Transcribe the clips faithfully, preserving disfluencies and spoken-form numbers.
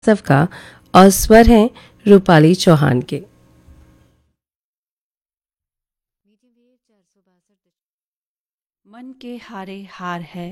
सबका और स्वर हैं रूपाली चौहान के। मन के हारे हार है,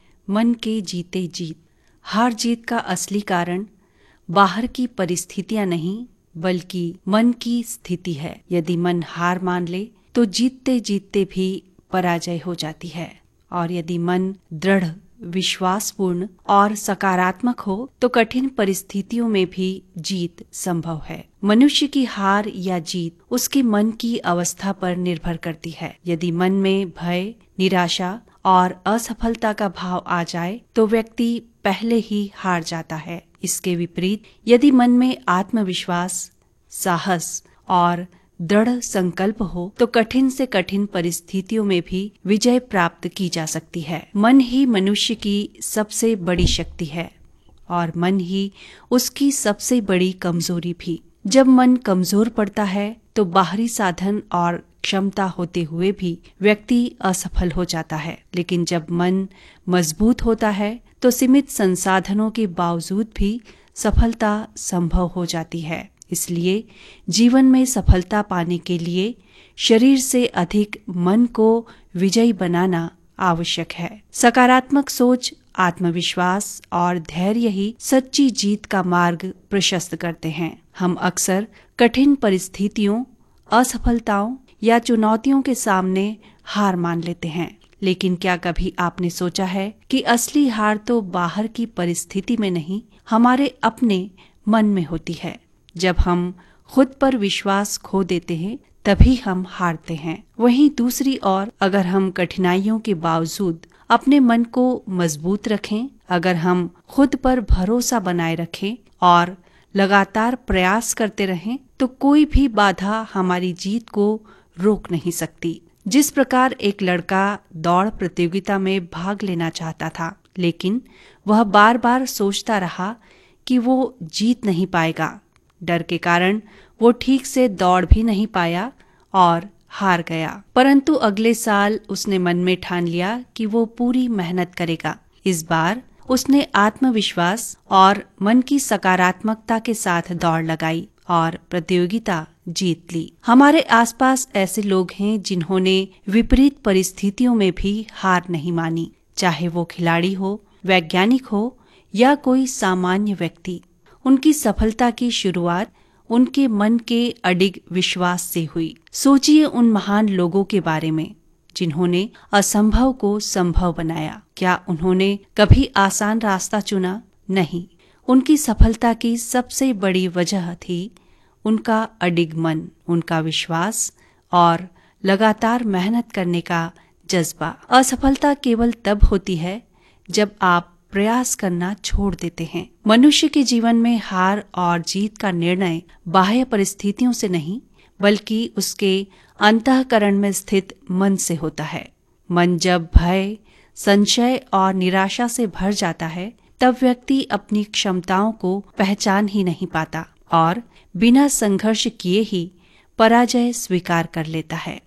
मन के जीते जीत। हार जीत का असली कारण बाहर की परिस्थितियां नहीं बल्कि मन की स्थिति है। यदि मन हार मान ले तो जीतते जीतते भी पराजय हो जाती है, और यदि मन दृढ़, विश्वासपूर्ण और सकारात्मक हो तो कठिन परिस्थितियों में भी जीत संभव है। मनुष्य की हार या जीत उसके मन की अवस्था पर निर्भर करती है। यदि मन में भय, निराशा और असफलता का भाव आ जाए तो व्यक्ति पहले ही हार जाता है। इसके विपरीत यदि मन में आत्मविश्वास, साहस और दृढ़ संकल्प हो तो कठिन से कठिन परिस्थितियों में भी विजय प्राप्त की जा सकती है। मन ही मनुष्य की सबसे बड़ी शक्ति है और मन ही उसकी सबसे बड़ी कमजोरी भी। जब मन कमजोर पड़ता है तो बाहरी साधन और क्षमता होते हुए भी व्यक्ति असफल हो जाता है, लेकिन जब मन मजबूत होता है तो सीमित संसाधनों के बावजूद भी सफलता संभव हो जाती है। इसलिए जीवन में सफलता पाने के लिए शरीर से अधिक मन को विजयी बनाना आवश्यक है। सकारात्मक सोच, आत्मविश्वास और धैर्य ही सच्ची जीत का मार्ग प्रशस्त करते हैं। हम अक्सर कठिन परिस्थितियों, असफलताओं या चुनौतियों के सामने हार मान लेते हैं, लेकिन क्या कभी आपने सोचा है कि असली हार तो बाहर की परिस्थिति में नहीं, हमारे अपने मन में होती है। जब हम खुद पर विश्वास खो देते हैं तभी हम हारते हैं। वहीं दूसरी ओर अगर हम कठिनाइयों के बावजूद अपने मन को मजबूत रखें, अगर हम खुद पर भरोसा बनाए रखें और लगातार प्रयास करते रहें तो कोई भी बाधा हमारी जीत को रोक नहीं सकती। जिस प्रकार एक लड़का दौड़ प्रतियोगिता में भाग लेना चाहता था, लेकिन वह बार बार सोचता रहा कि वो जीत नहीं पाएगा। डर के कारण वो ठीक से दौड़ भी नहीं पाया और हार गया। परंतु अगले साल उसने मन में ठान लिया कि वो पूरी मेहनत करेगा। इस बार उसने आत्मविश्वास और मन की सकारात्मकता के साथ दौड़ लगाई और प्रतियोगिता जीत ली। हमारे आसपास ऐसे लोग हैं जिन्होंने विपरीत परिस्थितियों में भी हार नहीं मानी, चाहे वो खिलाड़ी हो, वैज्ञानिक हो या कोई सामान्य व्यक्ति। उनकी सफलता की शुरुआत उनके मन के अडिग विश्वास से हुई। सोचिए उन महान लोगों के बारे में जिन्होंने असंभव को संभव बनाया। क्या उन्होंने कभी आसान रास्ता चुना? नहीं। उनकी सफलता की सबसे बड़ी वजह थी उनका अडिग मन, उनका विश्वास और लगातार मेहनत करने का जज्बा। असफलता केवल तब होती है जब आप प्रयास करना छोड़ देते हैं। मनुष्य के जीवन में हार और जीत का निर्णय बाह्य परिस्थितियों से नहीं बल्कि उसके अंतःकरण में स्थित मन से होता है। मन जब भय, संशय और निराशा से भर जाता है तब व्यक्ति अपनी क्षमताओं को पहचान ही नहीं पाता और बिना संघर्ष किए ही पराजय स्वीकार कर लेता है।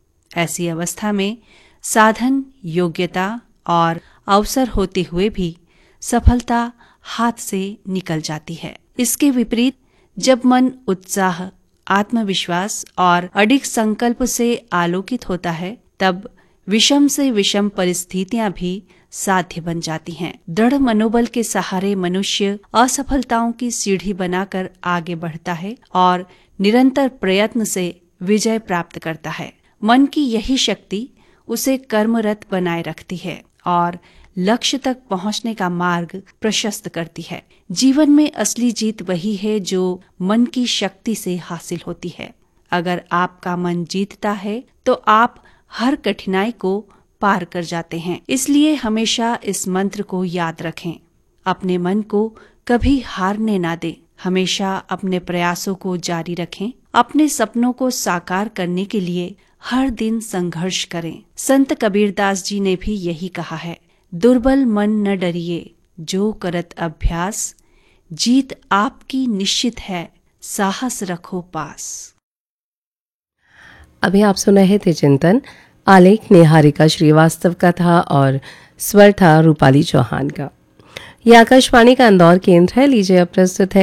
ऐसी अवस्था में साधन, योग्यता और अवसर होते हुए भी सफलता हाथ से निकल जाती है। इसके विपरीत जब मन उत्साह, आत्मविश्वास और अडिग संकल्प से आलोकित होता है तब विषम से विषम परिस्थितियां भी साध्य बन जाती हैं। दृढ़ मनोबल के सहारे मनुष्य असफलताओं की सीढ़ी बनाकर आगे बढ़ता है और निरंतर प्रयत्न से विजय प्राप्त करता है। मन की यही शक्ति उसे कर्मरत बनाए रखती है और लक्ष्य तक पहुंचने का मार्ग प्रशस्त करती है। जीवन में असली जीत वही है जो मन की शक्ति से हासिल होती है। अगर आपका मन जीतता है तो आप हर कठिनाई को पार कर जाते हैं। इसलिए हमेशा इस मंत्र को याद रखें, अपने मन को कभी हारने ना दें। हमेशा अपने प्रयासों को जारी रखें। अपने सपनों को साकार करने के लिए हर दिन संघर्ष करें। संत कबीरदास जी ने भी यही कहा है, दुर्बल मन न डरिए, जो करत अभ्यास, जीत आपकी निश्चित है, साहस रखो पास। अभी आप सुन रहे थे चिंतन। आलेख निहारिका श्रीवास्तव का था और स्वर था रूपाली चौहान का। ये आकाशवाणी का इंदौर केंद्र है। लीजिए अब प्रस्तुत है